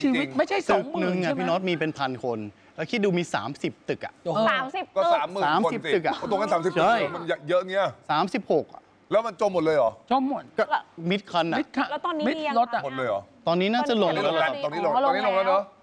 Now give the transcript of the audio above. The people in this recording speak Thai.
ชีวิตไม่ใช่20,000 ใช่ไหมพี่น็อตมีเป็น1,000 คนแล้วคิดดูมี30 ตึกอ่ะ 30 ก็30,000 ตึกอ่ะตรงกัน30 ตึกมันเยอะเงี้ย 36อ่ะแล้วมันจมหมดเลยเหรอจมหมดก็มิดคันอ่ะแล้วตอนนี้รถอ่ะหมดเลยเหรอตอนนี้น่าจะลงแล้วตอนนี้ลงแล้วเนาะ